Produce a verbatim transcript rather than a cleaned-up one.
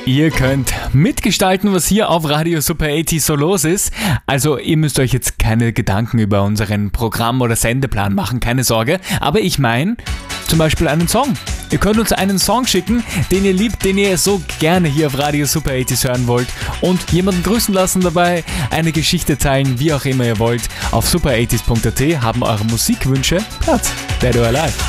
Ihr könnt mitgestalten, was hier auf Radio Super achtzig so los ist. Also ihr müsst euch jetzt keine Gedanken über unseren Programm- oder Sendeplan machen, keine Sorge. Aber ich meine zum Beispiel einen Song. Ihr könnt uns einen Song schicken, den ihr liebt, den ihr so gerne hier auf Radio Super achtzig hören wollt und jemanden grüßen lassen dabei, eine Geschichte teilen, wie auch immer ihr wollt. Auf super achtzig punkt at haben eure Musikwünsche Platz. Dead or Alive.